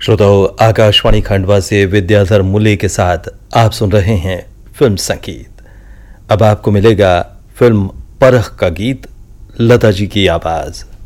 श्रोताओं, आकाशवाणी खंडवा से विद्याधर मुले के साथ आप सुन रहे हैं फिल्म संगीत। अब आपको मिलेगा फिल्म परख का गीत, लता जी की आवाज।